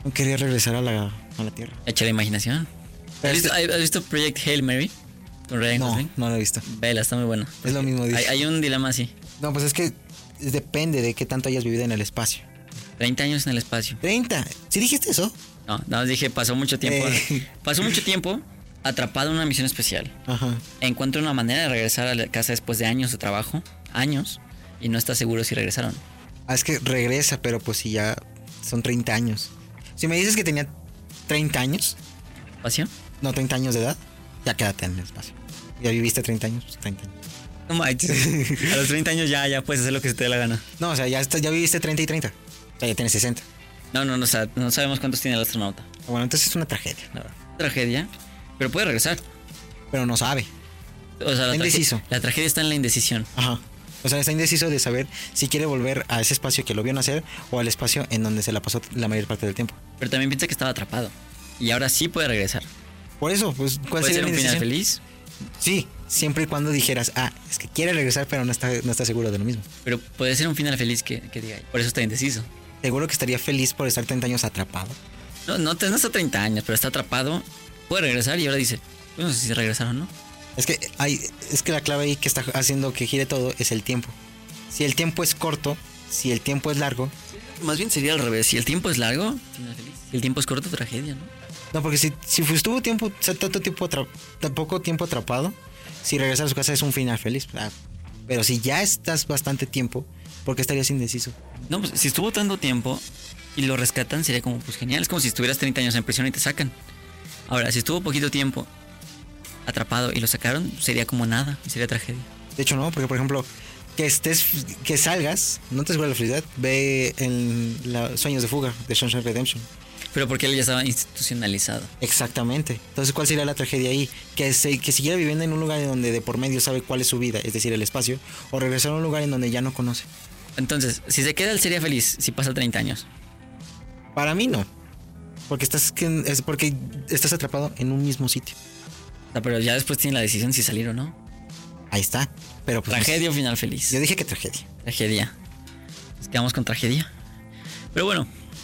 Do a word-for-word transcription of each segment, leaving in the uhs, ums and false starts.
No quería regresar a la, a la Tierra. Echa la imaginación. ¿Has visto, ¿Has visto Project Hail Mary? Con Ryan No, Gosling. no lo he visto. Vela, está muy buena. Es lo mismo. Hay, Dije. hay un dilema así. No, pues es que depende de qué tanto hayas vivido en el espacio. treinta años en el espacio. treinta. ¿Sí dijiste eso? No, no, dije, pasó mucho tiempo. Eh. Pasó mucho tiempo atrapado en una misión especial. Ajá. Encuentra una manera de regresar a la casa después de años de trabajo. Años. Y no está seguro si regresaron. Ah, es que regresa, pero pues si ya son treinta años. Si me dices que tenía treinta años, ¿Espacio? no treinta años de edad, ya quédate en el espacio. Ya viviste treinta años, pues treinta años. No manches. A los treinta años ya, ya puedes hacer lo que se te dé la gana. No, o sea, ya, está, ya viviste treinta y treinta. O sea, ya tienes sesenta. No, no, no, o sea, no sabemos cuántos tiene el astronauta. Bueno, entonces es una tragedia, la verdad. Tragedia. Pero puede regresar. Pero no sabe. O sea, la, Indeciso. trage- la tragedia está en la indecisión. Ajá. O sea, está indeciso de saber si quiere volver a ese espacio que lo vio nacer o al espacio en donde se la pasó la mayor parte del tiempo. Pero también piensa que estaba atrapado. Y ahora sí puede regresar. Por eso, pues, ¿cuál ¿Puede sería ser la un final indecisión? feliz? Sí, siempre y cuando dijeras, ah, es que quiere regresar, pero no está, no está seguro de lo mismo. Pero puede ser un final feliz que, que diga. Por eso está indeciso. Seguro que estaría feliz por estar treinta años atrapado. No, no, te- no está treinta años, pero está atrapado. Puede regresar y ahora dice, pues no sé si regresaron o no. Es que hay, es que la clave ahí que está haciendo que gire todo es el tiempo. Si el tiempo es corto, si el tiempo es largo. Más bien sería al revés. Si el tiempo es largo, final feliz. Si el tiempo es corto, tragedia, ¿no? No, porque si, si estuvo tiempo, o sea, tanto tiempo atra- tan poco tiempo atrapado, si regresar a su casa es un final feliz. Ah, pero si ya estás bastante tiempo, ¿por qué estarías indeciso? No, pues si estuvo tanto tiempo y lo rescatan, sería como, pues genial. Es como si estuvieras treinta años en prisión y te sacan. Ahora, si estuvo poquito tiempo atrapado y lo sacaron, sería como nada. Y sería tragedia. De hecho, no, porque por ejemplo, que estés, que salgas, no te asegura la felicidad. Ve en la Sueños de Fuga de Shawshank Redemption. Pero porque él ya estaba institucionalizado. Exactamente. Entonces, ¿cuál sería la tragedia ahí? Que, se, que siguiera viviendo en un lugar en donde de por medio sabe cuál es su vida, es decir, el espacio, o regresar a un lugar en donde ya no conoce. Entonces, si se queda, él sería feliz si pasa treinta años. Para mí no. Porque estás, que- es porque estás atrapado en un mismo sitio. O sea, pero ya después tiene la decisión si salir o no. Ahí está. Pero pues, Tragedia o final feliz. yo dije que tragedia. Tragedia. Nos quedamos con tragedia. Pero bueno,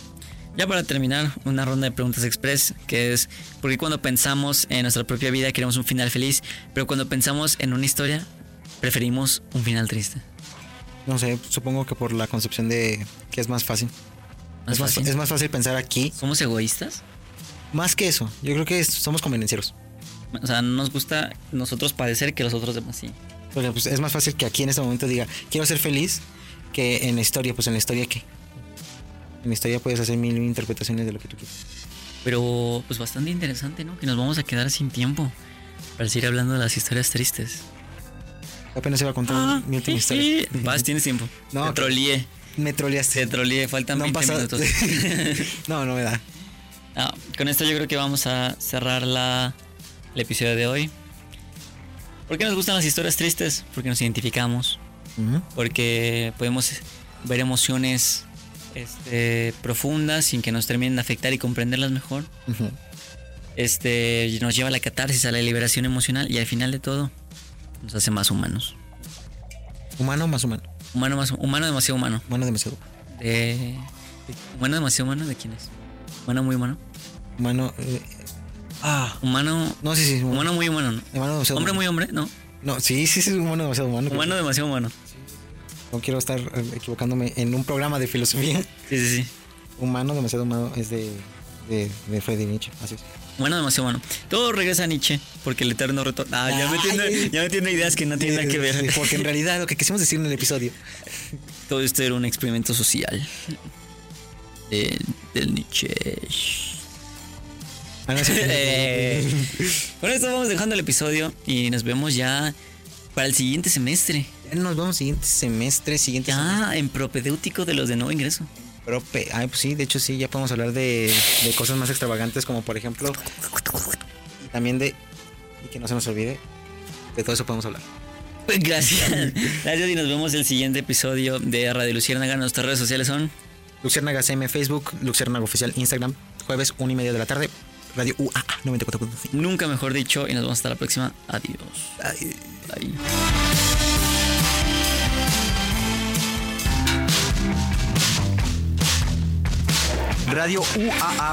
ya para terminar, una ronda de preguntas express, que es, ¿por qué cuando pensamos en nuestra propia vida queremos un final feliz, pero cuando pensamos en una historia preferimos un final triste? No sé, supongo que por la concepción de que es más fácil. ¿Más es, más, fácil? es más fácil pensar aquí. ¿Somos egoístas? Más que eso, yo creo que es- somos convenencieros. O sea, no nos gusta nosotros padecer que los otros demás sí. Porque pues, es más fácil que aquí en este momento diga, quiero ser feliz, que en la historia. Pues en la historia, ¿qué? En la historia puedes hacer mil interpretaciones de lo que tú quieras. Pero pues bastante interesante, ¿no? Que nos vamos a quedar sin tiempo para seguir hablando de las historias tristes. Apenas iba a contar Ah, mi última historia. Vas, tienes tiempo. No, Te troleé. Me troleaste. Te troleé, faltan No han veinte pasado- minutos. no, no me da. Ah, con esto yo creo que vamos a cerrar la, el episodio de hoy. ¿Por qué nos gustan las historias tristes? Porque nos identificamos. Ujú. Porque podemos ver emociones este, profundas sin que nos terminen de afectar y comprenderlas mejor. Ujú. Este, nos lleva a la catarsis, a la liberación emocional y al final de todo nos hace más humanos. Humano más humano. Humano más humano, demasiado humano. Humano demasiado. De, de- humano demasiado humano, ¿de quién es? Humano muy humano. Humano. eh, ah. Humano, No, sí, sí. humano muy humano, ¿no? Humano demasiado Hombre humano. muy hombre, ¿no? No, sí, sí, sí, humano demasiado humano. Humano demasiado humano. No quiero estar eh, equivocándome en un programa de filosofía. Sí, sí, sí. Humano demasiado humano es de, de, de Friedrich Nietzsche. Así es. Humano demasiado humano. Todo regresa a Nietzsche porque el eterno retorno. Ah, ya me tiene, Ay. ya me tiene ideas que no tienen nada que ver. Porque en realidad lo que quisimos decir en el episodio. Todo esto era un experimento social. Del, del Nietzsche. Ah, no, sí. Eh, Con esto vamos dejando el episodio y nos vemos ya para el siguiente semestre. Ya nos vamos siguiente semestre, siguiente semestre. Ya en propedéutico de los de nuevo ingreso. Prope. Ay, pues sí, de hecho sí, ya podemos hablar de, de cosas más extravagantes como por ejemplo y también de, y que no se nos olvide, de todo eso podemos hablar. Gracias. Gracias y nos vemos el siguiente episodio de Radio Luciérnaga. Nuestras redes sociales son Luciérnaga C M Facebook, Luciérnaga Oficial Instagram, jueves una y media de la tarde, Radio U A A noventa y cuatro punto cinco. Nunca Mejor Dicho y nos vemos hasta la próxima. Adiós. Ay. Bye. Radio U A A